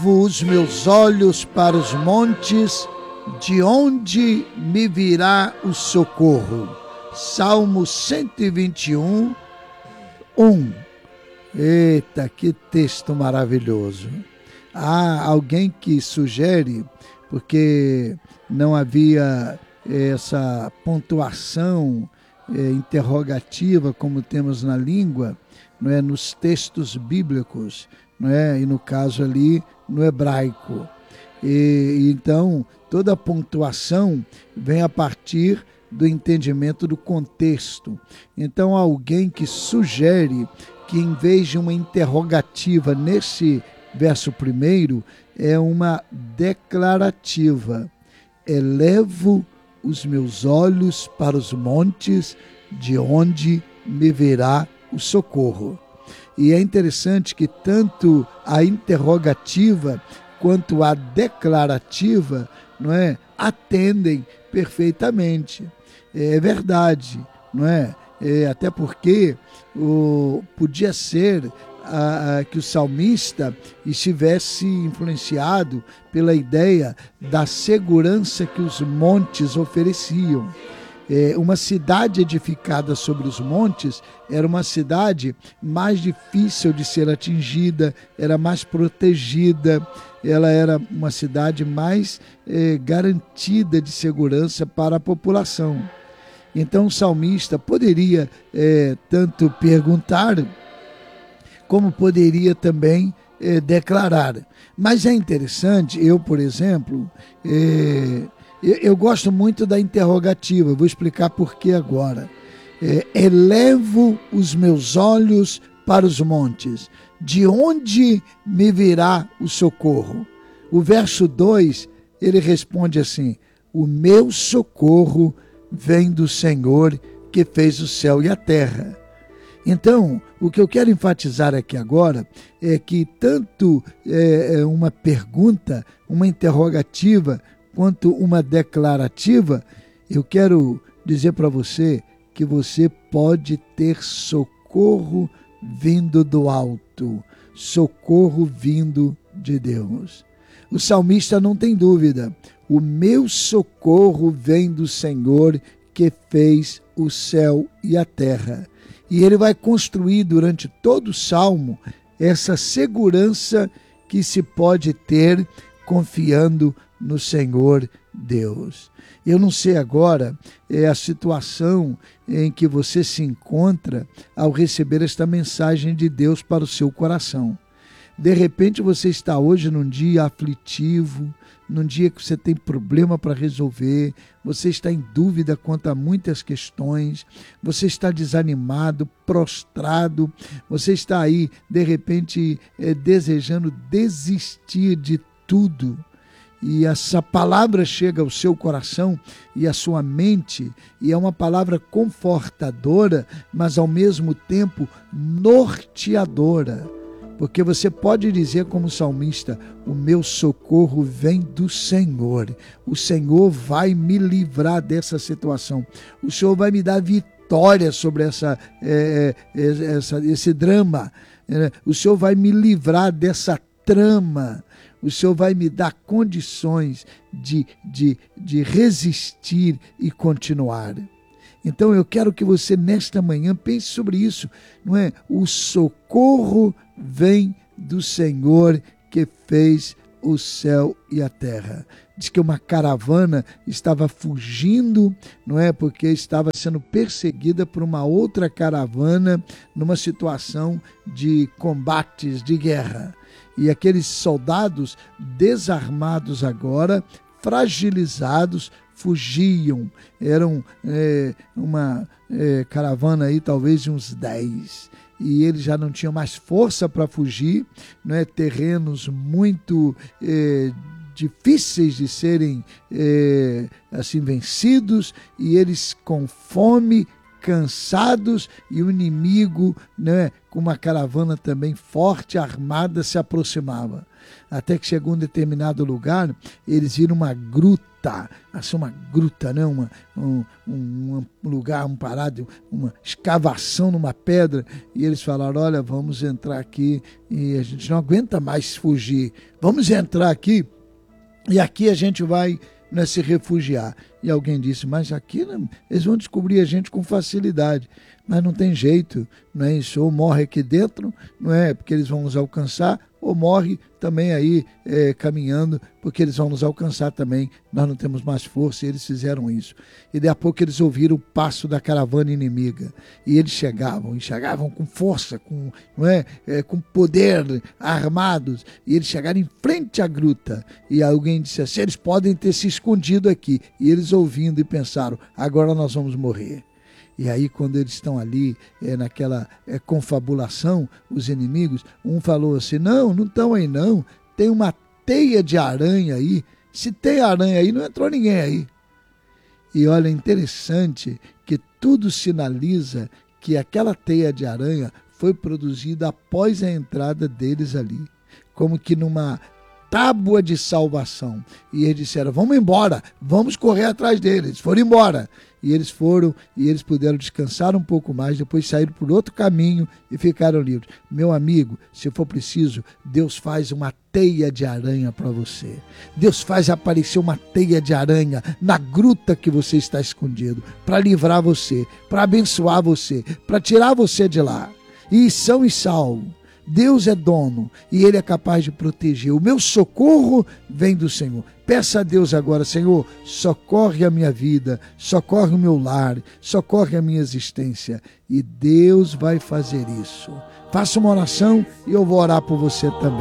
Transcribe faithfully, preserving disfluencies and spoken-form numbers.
Os meus olhos para os montes, de onde me virá o socorro? Salmo cento e vinte e um, um. Eita, que texto maravilhoso. Há alguém que sugere, porque não havia essa pontuação é, interrogativa como temos na língua, não é, nos textos bíblicos, não é, e no caso ali no hebraico. E então toda a pontuação vem a partir do entendimento do contexto. Então alguém que sugere que em vez de uma interrogativa nesse verso primeiro, é uma declarativa. Elevo os meus olhos para os montes, de onde me virá o socorro. E é interessante que tanto a interrogativa quanto a declarativa, não é, atendem perfeitamente. É verdade, não é? É, até porque o, podia ser a, a, que o salmista estivesse influenciado pela ideia da segurança que os montes ofereciam. É, uma cidade edificada sobre os montes era uma cidade mais difícil de ser atingida, era mais protegida, ela era uma cidade mais é, garantida de segurança para a população. Então o salmista poderia é, tanto perguntar, como poderia também é, declarar. Mas é interessante, eu, por exemplo, é, eu, eu gosto muito da interrogativa, vou explicar por que agora. É, elevo os meus olhos para os montes, de onde me virá o socorro? O verso dois, ele responde assim: o meu socorro vem do Senhor que fez o céu e a terra. Então, o que eu quero enfatizar aqui agora é que tanto é, uma pergunta, uma interrogativa, quanto uma declarativa, eu quero dizer para você que você pode ter socorro vindo do alto, socorro vindo de Deus. O salmista não tem dúvida. O meu socorro vem do Senhor que fez o céu e a terra. E ele vai construir durante todo o salmo essa segurança que se pode ter confiando no Senhor Deus. Eu não sei agora é a situação em que você se encontra ao receber esta mensagem de Deus para o seu coração. De repente você está hoje num dia aflitivo, num dia que você tem problema para resolver, você está em dúvida quanto a muitas questões, você está desanimado, prostrado, você está aí, de repente, é, desejando desistir de tudo. E essa palavra chega ao seu coração e à sua mente, e é uma palavra confortadora, mas ao mesmo tempo norteadora. Porque você pode dizer como salmista: o meu socorro vem do Senhor. O Senhor vai me livrar dessa situação. O Senhor vai me dar vitória sobre essa, é, essa, esse drama. O Senhor vai me livrar dessa trama. O Senhor vai me dar condições de, de, de resistir e continuar. Então eu quero que você nesta manhã pense sobre isso, não é? O socorro vem do Senhor que fez o céu e a terra. Diz que uma caravana estava fugindo, não é? Porque estava sendo perseguida por uma outra caravana numa situação de combates, de guerra. E aqueles soldados desarmados agora, fragilizados, fugiam. Eram é, uma é, caravana aí talvez de uns dez. E eles já não tinham mais força para fugir, não é? Terrenos muito é, difíceis de serem é, assim vencidos, e eles com fome, cansados, e o inimigo, né, com uma caravana também forte, armada, se aproximava. Até que chegou um determinado lugar, eles viram uma gruta, assim, uma gruta, né? uma, um, um, um lugar, um parado, uma escavação numa pedra, e eles falaram, olha, vamos entrar aqui, e a gente não aguenta mais fugir, vamos entrar aqui, e aqui a gente vai, né, se refugiar. E alguém disse, mas aqui, né, eles vão descobrir a gente com facilidade. Mas não tem jeito, não é isso? Ou morre aqui dentro, não é? Porque eles vão nos alcançar, ou morre também aí é, caminhando, porque eles vão nos alcançar também. Nós não temos mais força, e eles fizeram isso. E daí a pouco eles ouviram o passo da caravana inimiga. E eles chegavam, e chegavam com força, com, não é? É, com poder, armados. E eles chegaram em frente à gruta. E alguém disse assim, eles podem ter se escondido aqui. E eles ouvindo e pensaram, agora nós vamos morrer. E aí, quando eles estão ali, é, naquela é, confabulação, os inimigos, um falou assim, não, não estão aí não, tem uma teia de aranha aí, se tem aranha aí, não entrou ninguém aí. E olha, interessante que tudo sinaliza que aquela teia de aranha foi produzida após a entrada deles ali, como que numa tábua de salvação. E eles disseram, vamos embora, vamos correr atrás deles. Eles foram embora. E eles foram, e eles puderam descansar um pouco mais, depois saíram por outro caminho e ficaram livres. Meu amigo, se for preciso, Deus faz uma teia de aranha para você. Deus faz aparecer uma teia de aranha na gruta que você está escondido, para livrar você, para abençoar você, para tirar você de lá. E são e salvo. Deus é dono e Ele é capaz de proteger. O meu socorro vem do Senhor. Peça a Deus agora, Senhor, socorre a minha vida, socorre o meu lar, socorre a minha existência. E Deus vai fazer isso. Faça uma oração e eu vou orar por você também.